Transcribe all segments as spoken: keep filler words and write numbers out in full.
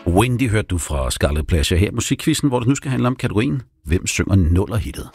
Wendy hørte du fra Scarlet Pleasure her i Musikquizzen, hvor det nu skal handle om kategorien Hvem synger nullerhittet?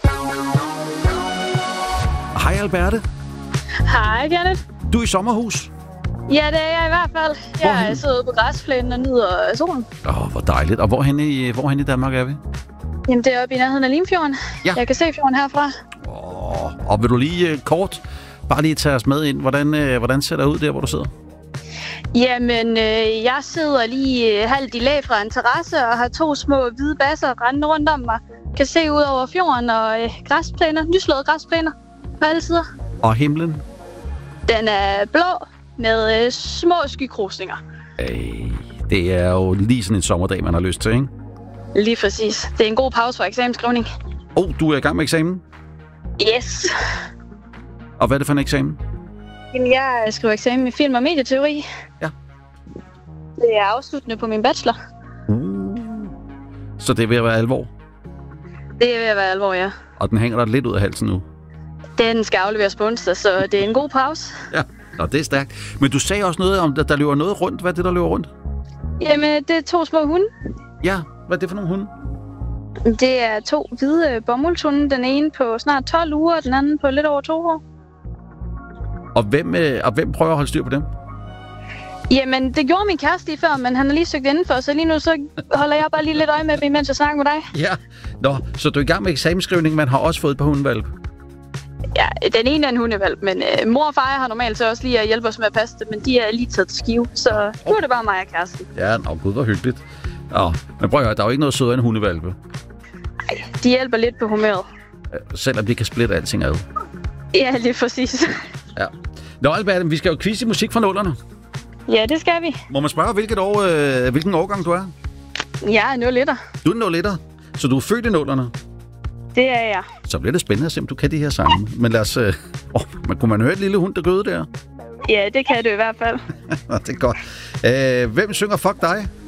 Hej Alberte. Hej Kenneth. Du er i sommerhus? Ja, det er jeg i hvert fald. Jeg er siddet på græsplænen og nyder solen. Åh, oh, hvor dejligt. Og hvorhen i, hvorhen i Danmark er vi? Jamen, det er oppe i nærheden af Limfjorden. Ja. Jeg kan se fjorden herfra. Åh, oh, og vil du lige uh, kort bare lige tage os med ind? Hvordan, uh, hvordan ser det ud der, hvor du sidder? Jamen, øh, jeg sidder lige øh, halvt i lag fra en terrasse og har to små hvide basser rendende rundt om mig. Kan se ud over fjorden og øh, græsplæner, nyslåede græsplæner på alle sider. Og himlen? Den er blå med øh, små skykrusninger. Ej, det er jo lige sådan en sommerdag, man har lyst til, ikke? Lige præcis. Det er en god pause for eksamensskrivning. Åh, oh, du er i gang med eksamen? Yes. Og hvad er det for en eksamen? Jeg skriver eksamen i film- og medieteori. Ja. Det er afsluttende på min bachelor. Uh. Så det er ved at være alvor? Det er ved at være alvor, ja. Og den hænger der lidt ud af halsen nu? Den skal afleveres på onsdag, så det er en god pause. Ja, nå, det er stærkt. Men du sagde også noget om, at der løber noget rundt. Hvad er det, der løber rundt? Jamen, det er to små hunde. Ja, hvad er det for nogle hunde? Det er to hvide bomuldshunde. Den ene på snart tolv uger, og den anden på lidt over to år. Og hvem, øh, og hvem prøver at holde styr på dem? Jamen, det gjorde min kæreste lige før, men han har lige søgt indenfor, så lige nu så holder jeg bare lige lidt øje med dem, mens jeg snakker med dig. Ja, nå, så du er i gang med eksamensskrivning, men har også fået et par hundevalp? Ja, den ene er en hundevalp, men øh, mor og far har normalt så også lige at hjælpe os med at passe det, men de er lige taget til Skive, så nu er det bare mig og kæresten. Ja, nå, gud, hvor hyggeligt. Ja, men prøv at høre, der er jo ikke noget sødere end hundevalpe. Nej, de hjælper lidt på humøret. Selvom de kan splitte alting ad. Ja, lige præcis. Ja. Nå, Albert, vi skal jo quizze musik fra nullerne. Ja, det skal vi. Må man spørge, hvilket år, øh, hvilken årgang du er? Jeg er nul etter. Du er nul etter, så du er født i nullerne? Det er jeg. Så bliver det spændende at se, om du kan de her sange. Men lad os... Øh, åh, man, kunne man høre et lille hund, der gøde der? Ja, det kan du i hvert fald. Det er godt. Øh, hvem synger Fuck dig?